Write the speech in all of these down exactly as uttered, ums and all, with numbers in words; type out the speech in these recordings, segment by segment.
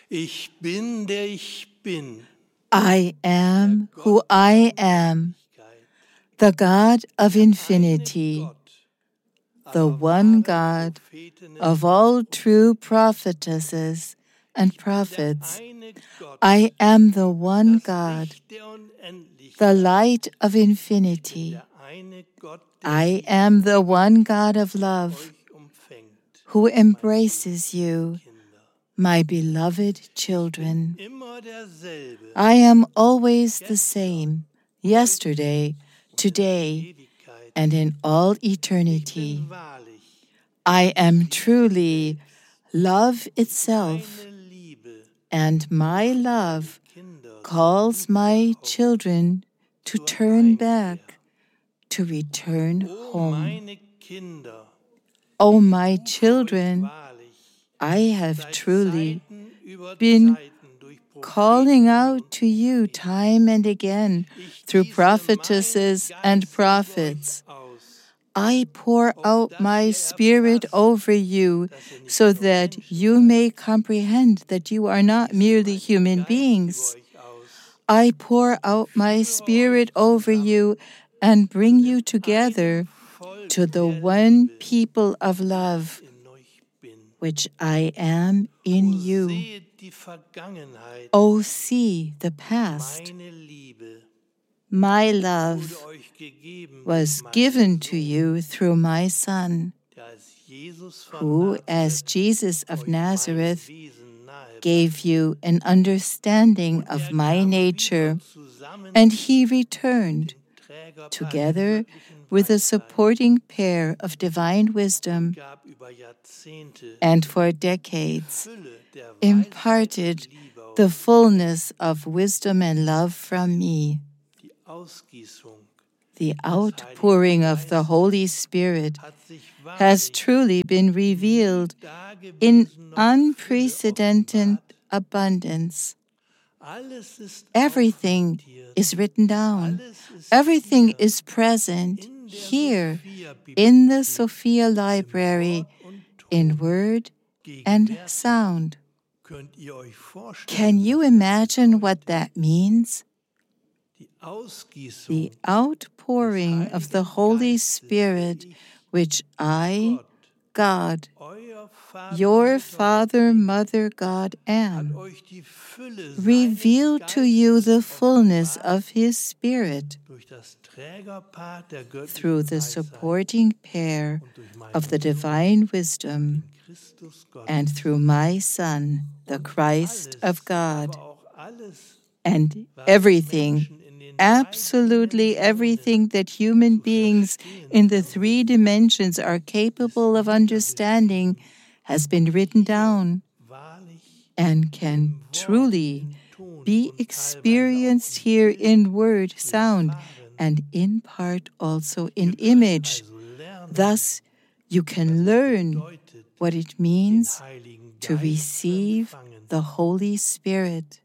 Ich bin, der ich bin. I am who I am, the God of infinity, the one God of all true prophetesses and prophets. I am the one God, the light of infinity. I am the one God of love, who embraces you, my beloved children. I am always the same, yesterday, today, and in all eternity. I am truly love itself, and my love calls my children to turn back, to return home. O my children, I have truly been calling out to you time and again through prophetesses and prophets. I pour out my Spirit over you so that you may comprehend that you are not merely human beings. I pour out my Spirit over you and bring you together to the one people of love, which I am in you. Oh, see the past. My love was given to you through my Son, who, as Jesus of Nazareth, gave you an understanding of my nature, and he returned, together with a supporting pair of divine wisdom, and for decades imparted the fullness of wisdom and love from me. The outpouring of the Holy Spirit has truly been revealed in unprecedented abundance. Everything is written down. Everything is present here in the Sophia Library in word and sound. Can you imagine what that means? The outpouring of the Holy Spirit, which I, God, your Father, Mother, God am, reveal to you the fullness of His Spirit through the supporting pair of the divine wisdom and through my Son, the Christ of God. And everything, absolutely everything that human beings in the three dimensions are capable of understanding has been written down and can truly be experienced here in word, sound, and in part also in image. Thus, you can learn what it means to receive the Holy Spirit.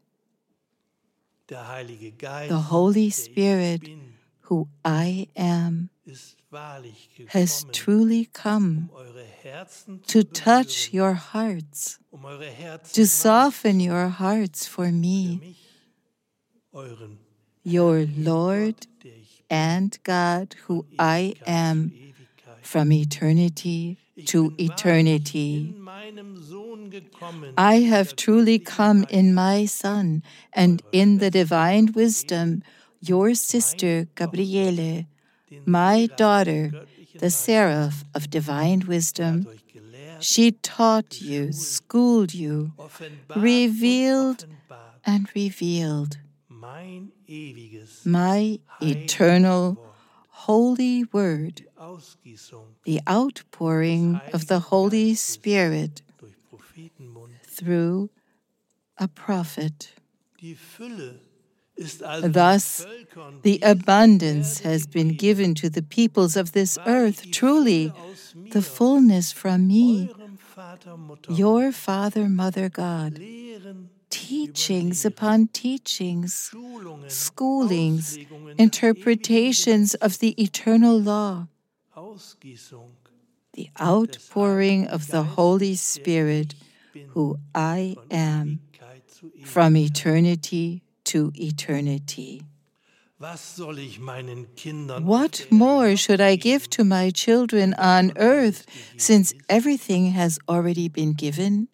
The Holy Spirit, who I am, has truly come to touch your hearts, to soften your hearts for me, your Lord and God, who I am from eternity to eternity. I have truly come in my Son and in the divine wisdom, your sister Gabriele, my daughter, the seraph of divine wisdom. She taught you, schooled you, revealed and revealed my eternal holy word, the outpouring of the Holy Spirit through a prophet. Thus, the abundance has been given to the peoples of this earth, truly, the fullness from me, your Father, Mother, God, teachings upon teachings, schoolings, interpretations of the eternal law, the outpouring of the Holy Spirit, who I am, from eternity to eternity. What more should I give to my children on earth, since everything has already been given?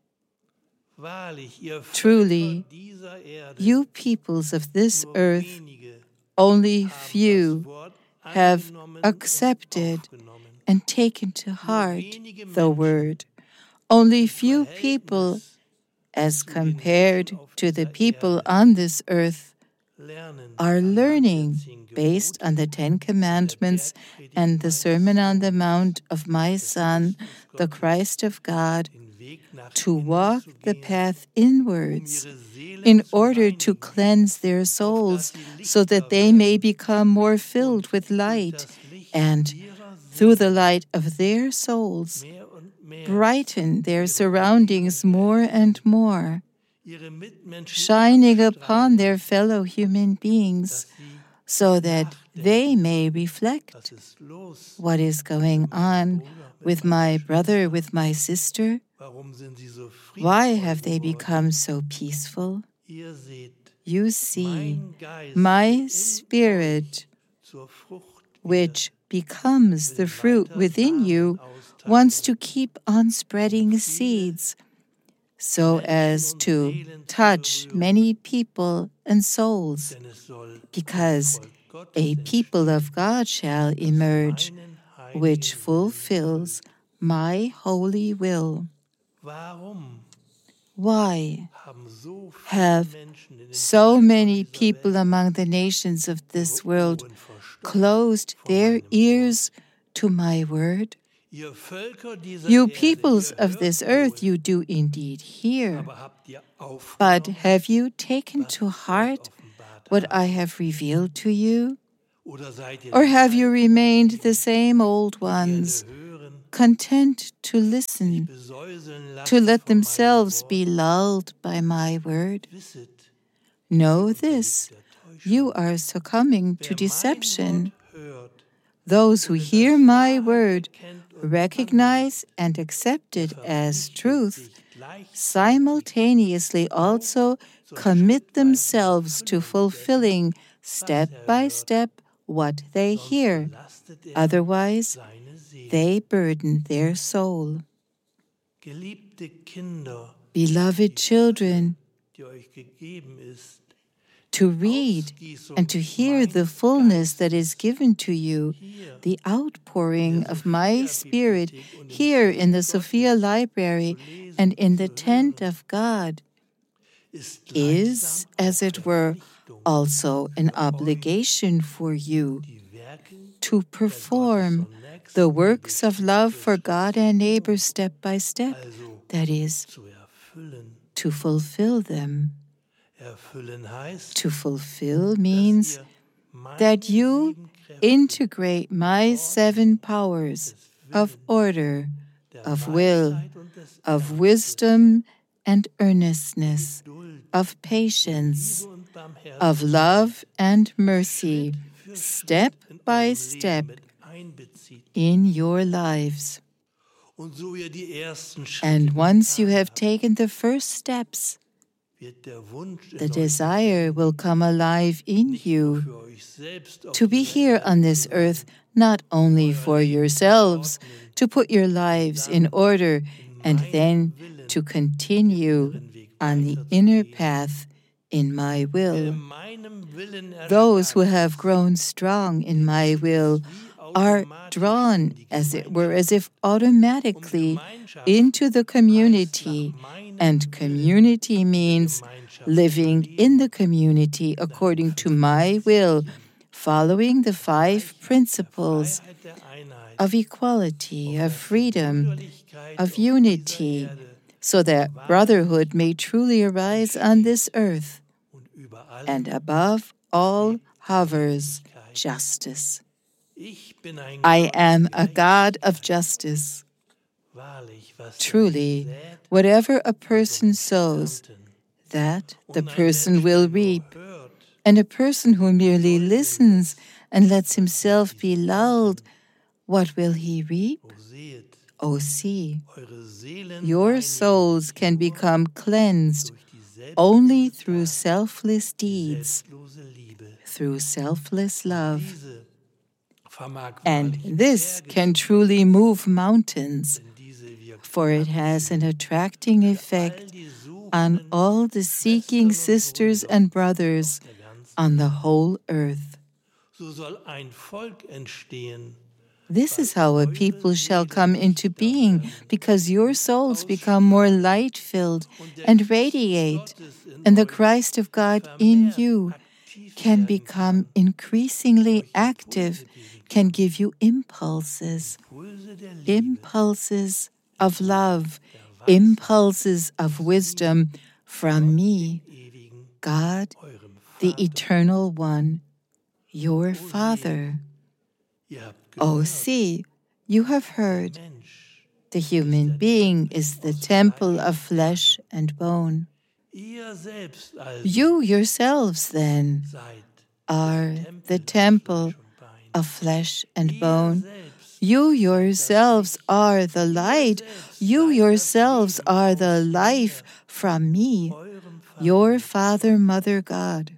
Truly, you peoples of this earth, only few have accepted and taken to heart the word. Only few people, as compared to the people on this earth, are learning, based on the Ten Commandments and the Sermon on the Mount of my Son, the Christ of God, to walk the path inwards in order to cleanse their souls so that they may become more filled with light and, through the light of their souls, brighten their surroundings more and more, shining upon their fellow human beings so that they may reflect what is going on with my brother, with my sister. Why have they become so peaceful? You see, my Spirit, which becomes the fruit within you, wants to keep on spreading seeds so as to touch many people and souls, because a people of God shall emerge, which fulfills my holy will. Why have so many people among the nations of this world closed their ears to my word? You peoples of this earth, you do indeed hear, but have you taken to heart what I have revealed to you? Or have you remained the same old ones, content to listen, to let themselves be lulled by my word? Know this, you are succumbing to deception. Those who hear my word, recognize and accept it as truth, simultaneously also commit themselves to fulfilling step by step what they hear. Otherwise, they burden their soul. Beloved children, to read and to hear the fullness that is given to you, the outpouring of my Spirit here in the Sophia Library and in the tent of God, is, as it were, also an obligation for you to perform the works of love for God and neighbor step by step, that is, to fulfill them. To fulfill means that you integrate my seven powers of order, of will, of wisdom and earnestness, of patience, of love and mercy, step by step in your lives. And once you have taken the first steps, the desire will come alive in you to be here on this earth not only for yourselves, to put your lives in order, and then to continue on the inner path in my will. Those who have grown strong in my will are drawn, as it were, as if automatically into the community, and community means living in the community according to my will, following the five principles of equality, of freedom, of unity, so that brotherhood may truly arise on this earth, and above all hovers justice. I am a God of justice. Truly, whatever a person sows, that the person will reap. And a person who merely listens and lets himself be lulled, what will he reap? Oh, see, your souls can become cleansed only through selfless deeds, through selfless love. And this can truly move mountains, for it has an attracting effect on all the seeking sisters and brothers on the whole earth. This is how a people shall come into being, because your souls become more light-filled and radiate, and the Christ of God in you can become increasingly active, can give you impulses, impulses of love, impulses of wisdom from me, God, the Eternal One, your Father. Oh, see, you have heard, the human being is the temple of flesh and bone. You yourselves, then, are the temple of flesh and bone. You yourselves are the light. You yourselves are the life from me, your Father, Mother, God.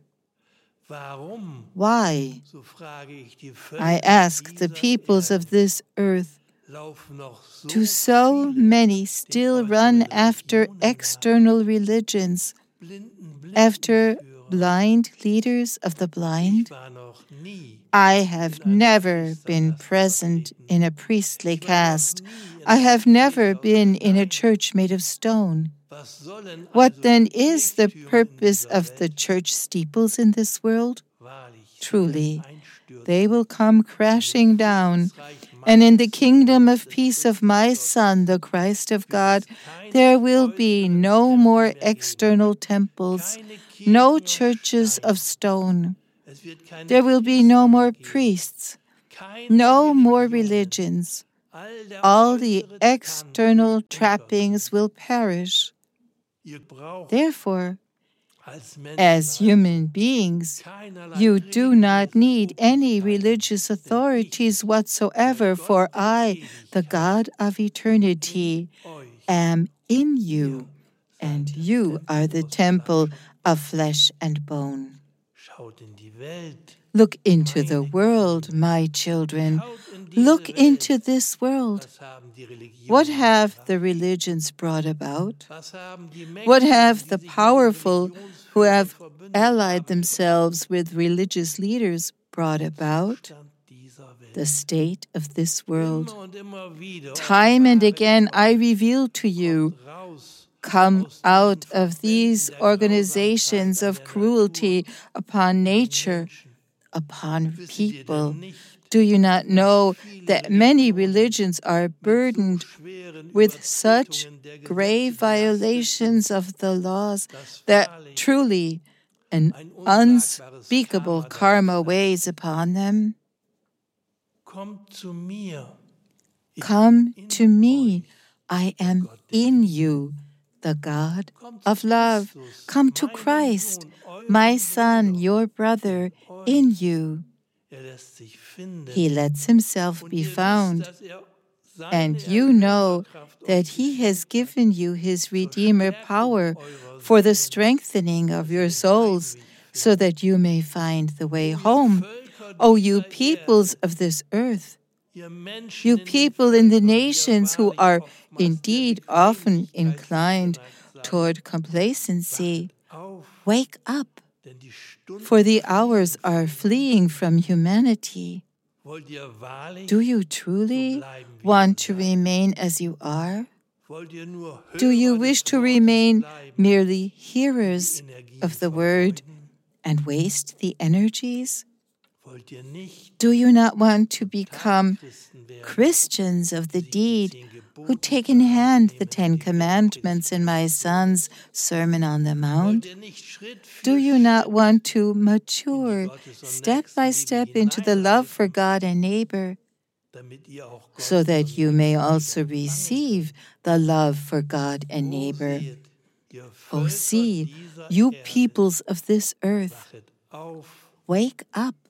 Why, I ask the peoples of this earth, do so many still run after external religions, after blind leaders of the blind? I have never been present in a priestly caste. I have never been in a church made of stone. What then is the purpose of the church steeples in this world? Truly, they will come crashing down, and in the kingdom of peace of my Son, the Christ of God, there will be no more external temples, no churches of stone. There will be no more priests, no more religions. All the external trappings will perish. Therefore, as human beings, you do not need any religious authorities whatsoever, for I, the God of eternity, am in you, and you are the temple of flesh and bone. Look into the world, my children. Look into this world. What have the religions brought about? What have the powerful who have allied themselves with religious leaders brought about? The state of this world. Time and again I reveal to you, come out of these organizations of cruelty upon nature, upon people. Do you not know that many religions are burdened with such grave violations of the laws that truly an unspeakable karma weighs upon them? Come to me, I am in you, the God of love. Come to Christ, my Son, your brother, in you. He lets himself be found, and you know that he has given you his Redeemer power for the strengthening of your souls, so that you may find the way home. O you peoples of this earth, you people in the nations who are indeed often inclined toward complacency, wake up, for the hours are fleeing from humanity. Do you truly want to remain as you are? Do you wish to remain merely hearers of the word and waste the energies? Do you not want to become Christians of the deed, who take in hand the Ten Commandments in my Son's Sermon on the Mount? Do you not want to mature step by step into the love for God and neighbor, so that you may also receive the love for God and neighbor? Oh, see, you peoples of this earth, wake up.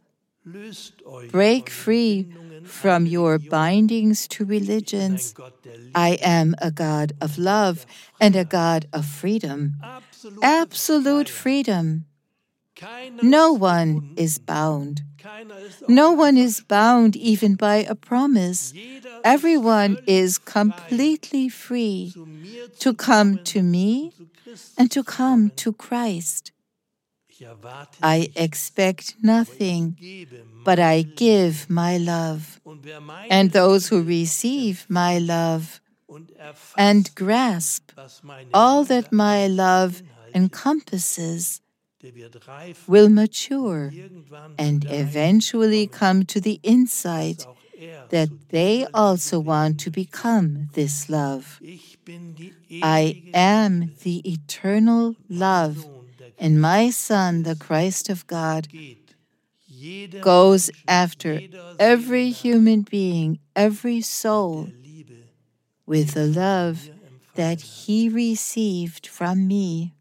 Break free from your bindings to religions. I am a God of love and a God of freedom. Absolute freedom. No one is bound. No one is bound even by a promise. Everyone is completely free to come to me and to come to Christ. I expect nothing, but I give my love. And those who receive my love and grasp all that my love encompasses will mature and eventually come to the insight that they also want to become this love. I am the eternal love, and my Son, the Christ of God, goes after every human being, every soul, with the love that he received from me.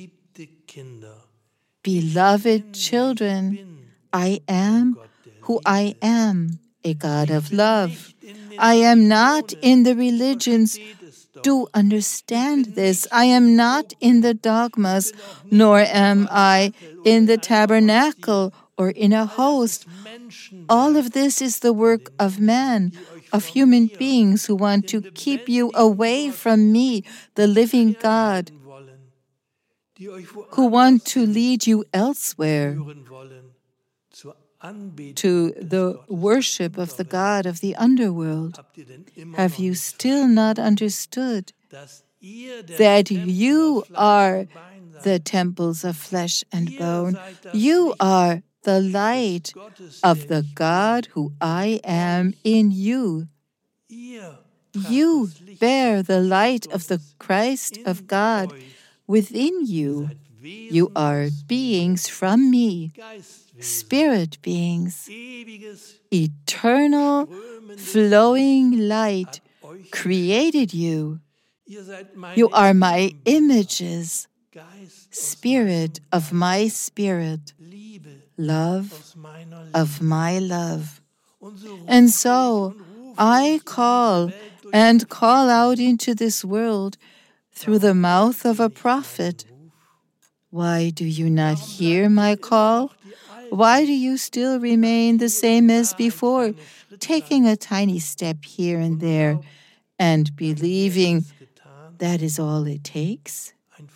Beloved children, I am who I am, a God of love. I am not in the religions. Do understand this. I am not in the dogmas, nor am I in the tabernacle or in a host. All of this is the work of man, of human beings who want to keep you away from me, the living God, who want to lead you elsewhere, to the worship of the God of the underworld. Have you still not understood that you are the temples of flesh and bone? You are the light of the God who I am in you. You bear the light of the Christ of God within you. You are beings from me, spirit beings. Eternal, flowing light created you. You are my images, spirit of my spirit, love of my love. And so I call and call out into this world through the mouth of a prophet. Why do you not hear my call? Why do you still remain the same as before, taking a tiny step here and there and believing that is all it takes?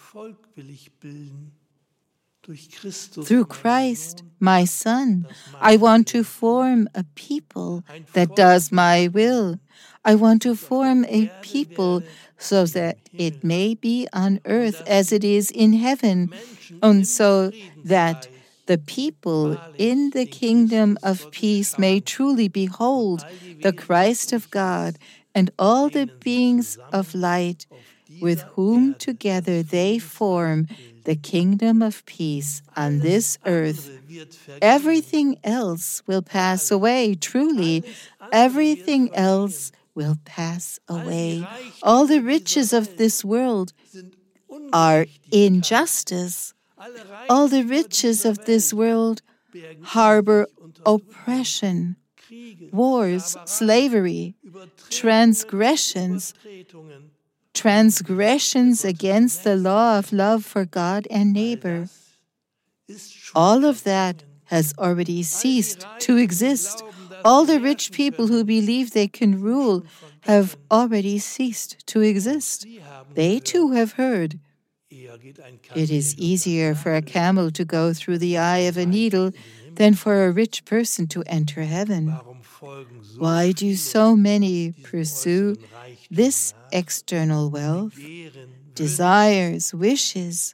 Through Christ, my Son, I want to form a people that does my will. I want to form a people so that it may be on earth as it is in heaven, and so that the people in the kingdom of peace may truly behold the Christ of God and all the beings of light with whom together they form the kingdom of peace on this earth. Everything else will pass away, truly. Everything else will pass away. All the riches of this world are injustice. All the riches of this world harbor oppression, wars, slavery, transgressions, transgressions against the law of love for God and neighbor. All of that has already ceased to exist. All the rich people who believe they can rule have already ceased to exist. They too have heard. It is easier for a camel to go through the eye of a needle than for a rich person to enter heaven. Why do so many pursue this external wealth, desires, wishes?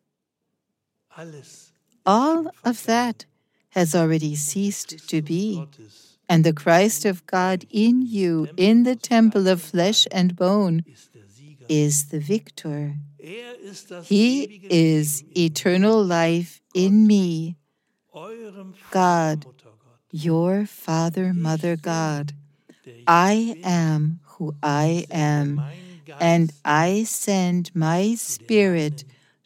All of that has already ceased to be, and the Christ of God in you, in the temple of flesh and bone, is the victor. He is eternal life in me, God, your Father, Mother God. I am who I am, and I send my Spirit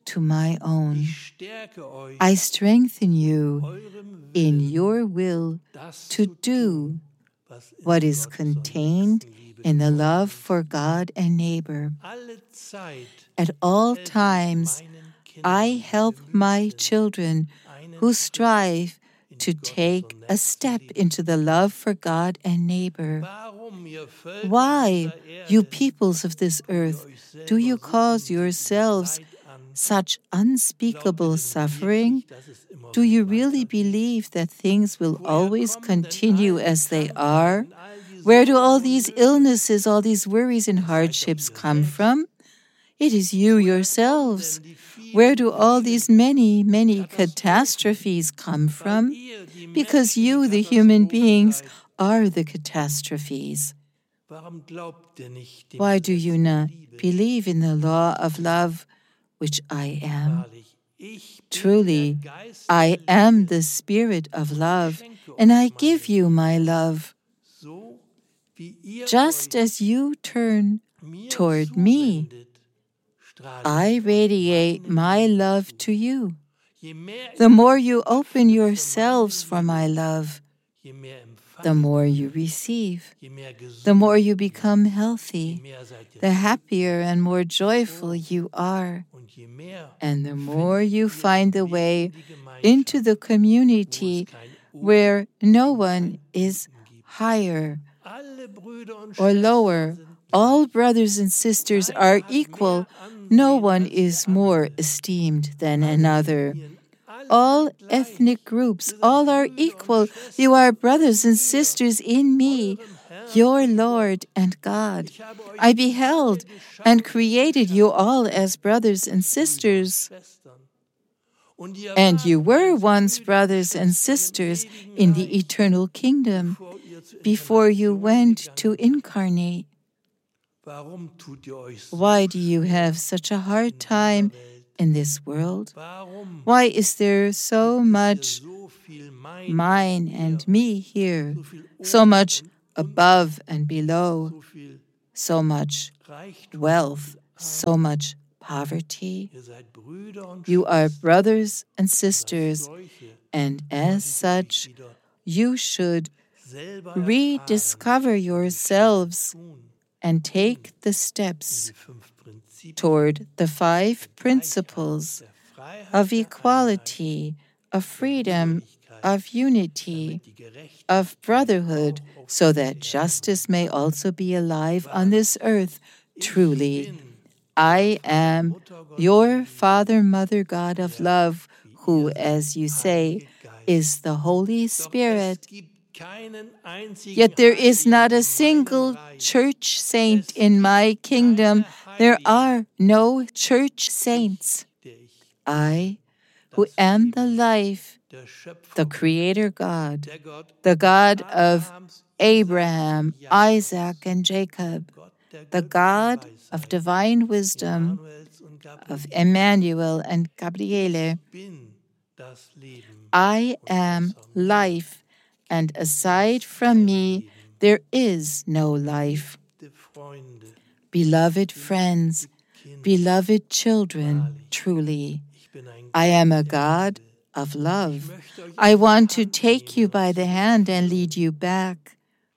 to my own. Ich stärke euch, I strengthen you eurem in Willen, your will das to zu do was in what is Gottes und contained Nächstenliebe in the gehorcht. love for God and neighbor. Alle Zeit At all helfe ich times, meinen Kindern, I die help bemüht my sind, children einen who Schritt strive in to Gottes take und a step Nächstenliebe. into the love for God and neighbor. Warum, ihr Völker Why, dieser you Erde, peoples of this tut ihr earth, euch do you selber so cause unsägliches yourselves Leid an? such Glaubt ihr unspeakable denn suffering? wirklich, dass es immer Do so you really weitergeht? believe that things will Woher always kommen denn continue all die as they are? Krankheiten, all die Where do all Sorgen und these Nöte? illnesses, all these worries and Das seid doch hardships ihr come selbst. from? It is you Woher kommen yourselves. denn die Where vielen, do all these vielen many, many Katastrophen? catastrophes come Weil from? ihr, die Because Menschen, you, die the human Katastrophen beings, seid. are the catastrophes. Warum glaubt ihr nicht dem Why do Gesetz you der not Liebe? believe in the law of love, which I am? Wahrlich, ich bin Truly, der Geist I der am Liebe. the spirit of Ich love, schenke and euch I give meine you my love. So wie ihr Just euch as you turn mir toward me, zuwendet, strahle I ich euch radiate meine my Liebe love zu. to you. Je mehr The ihr more euch you open öffnet für yourselves for meine my Liebe, love, je mehr the empfangt more ihr, you receive, je mehr the more gesund you ihr, become je healthy, mehr seid ihr the glücklich. happier and more joyful you are, Und je mehr and the more findet you ihr find den the Weg way in die Gemeinschaft, into the wo es community kein Oben where no und one kein is Unten gibt. higher Alle Brüder und or Schwestern lower. sind All gleich. brothers and sisters Keiner are hat equal. mehr No Ansehen one als is der more andere. esteemed than Alle another. Ethnien, alle All sind gleich. ethnic groups, Ihr seid all are Brüder und equal. You are Schwestern brothers in and mir, sisters in me, eurem Herrn your und Gott. Lord and God. Ich habe euch I alle beheld geschaffen and und created you geschaffen, all as brothers and Brüder und sisters. Schwestern. Und ihr And you wart were einst once Brüder und brothers and Schwestern im sisters ewigen in the Reich, eternal kingdom bevor ihr zur before you Inkarnation went to gegangen seid. incarnate. Warum tut ihr euch so Why do you schwer have such a in hard dieser time Welt? in this world? Warum Why is there so gibt es hier much so viel mein mine und and mir, me here, so viel so oben much und above unten, and below, so viel so much Reichtum wealth, und so Armut? much poverty? Ihr seid Brüder und You are Schwestern brothers and und als sisters, solche and as solltet ihr euch such, wieder you should selber erfahren rediscover und die Schritte yourselves tun, and take the um steps die fünf Prinzipien toward the five der Gleichheit, principles der Freiheit, of der Einheit, equality, of der freedom, Brüderlichkeit, of unity, damit die Gerechtigkeit of brotherhood, auch auf so dieser that Erde justice may also be alive on wahrlich. this earth. Ich Truly, bin I Vater, am Mutter, Gott your der Liebe, Father, Mother, God of der, love, wie who, ihr seid, as you say, Heilige Geist. is the Holy Doch es Spirit. gibt keinen einzigen Yet there is Heiligen not a in meinem single Reich. church saint Es in my gibt kingdom. keine There Heiligen. are no church saints. Ich, der ich, I, who das am the Leben, life, der Schöpfer the bin, Creator God, der Gott the God of Abrahams, Abraham, Isaaks und Jakobs, Isaac, and Jacob, Gott der the göttlichen God of Weisheit, divine wisdom, Immanuels und of Gabriels. Emmanuel and Gabriele. Ich bin das Leben I und am außer mir life, and gibt es aside from kein me, Leben. there is no life. Geliebte Freunde, Beloved friends, Kinder, beloved children, wahrlich, truly, ich bin ein I am a Gott der God Liebe. of Ich love. möchte euch I an die want to Hand take you nehmen by und the hand and zurückführen lead you back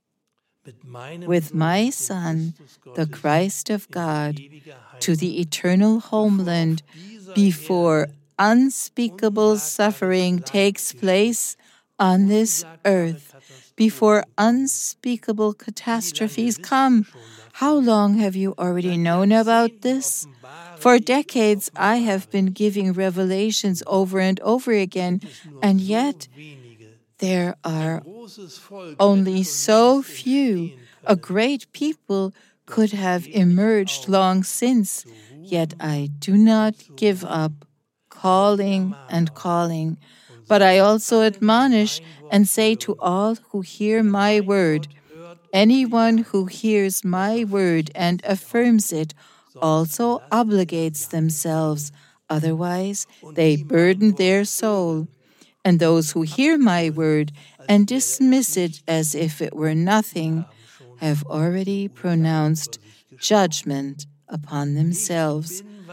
mit meinem with Sohn, my dem Son, Christus the Gottes, Christ of in die God, ewige to the Heimat, eternal bevor auf homeland dieser before Erde unspeakable unsagbares suffering Leid takes geschieht, place on this unsagbare earth, before Katastrophen kommen. unspeakable Wie lange catastrophes wisst come. ihr schon How davon? long have you already Seit known about Jahrzehnten this? offenbare For ich und decades, I have offenbare been ich. giving revelations over and over again, Gibt es nur and so yet wenige, there ein are großes Volk only hätte schon so längst few. entstehen A können, great people doch could ich have gebe nicht emerged auf, long since, zu yet rufen I do und not zu give rufen. up Doch ich calling and ermahne euch calling. und But I sage also allen, die admonish mein Wort and say to hören, all who hear wer my mein word, Wort hört und anyone bejaht, who hears der my word verpflichtet and sich auch, affirms it sonst also belastet er obligates seine themselves. Seele. Otherwise, Und they die mein burden Wort their soul. hören And und those es who hear my abtun, word als and wäre es dismiss it nichts, as if it were die nothing haben schon have already das Urteil pronounced über sich gesprochen. judgment upon Ich themselves. bin wahrlich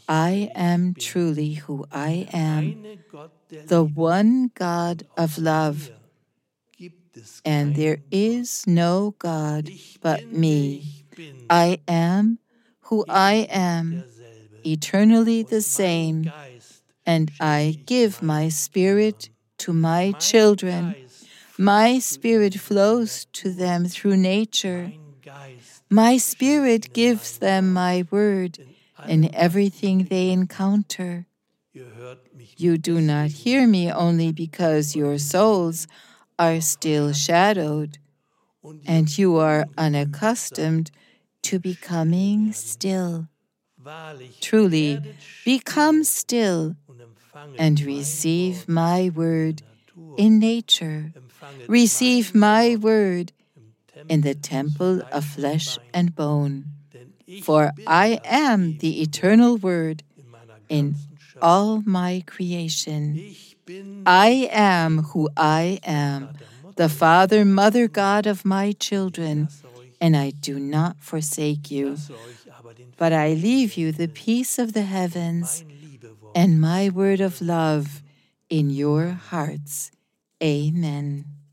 I am truly who I am, eine Gott der the Liebe. one God of love, Mir gibt es and there keinen is no God Ich but bin, der me. ich bin, I am who I am, derselbe. eternally the Und mein same, Geist and I schenke ich give meinen my spirit Kindern. to my Mein children. Geist My fließt zu spirit ihnen flows in to der them Natur. through nature. Mein Geist My schenkt spirit ihnen gives mein them Wort. my word In in allem, was everything sie they begegnen. encounter. Ihr hört mich You nur do not deswegen, hear me only because your souls are still shadowed, und ihr and you are ungeübt unaccustomed to becoming still. Wahrlich, Truly, werdet become still still und empfanget and mein receive Wort my in der word Natur. in nature. Empfanget Receive mein my Wort word im in the Tempel temple of Fleisch und flesh Bein. and bone. Denn ich For bin I das am the ewige eternal Wort word in meiner in ganzen Schöpfung. all my creation. Ich bin I das am Leben, who I am, Vater, the Mutter, Father, Mother, Gott, God of my und ich children, lasse euch, and I do not forsake you. lasse euch aber den But I Frieden leave der you the Himmel peace of the und heavens mein Liebewort and my in word eure of love Herzen. in your hearts. Amen.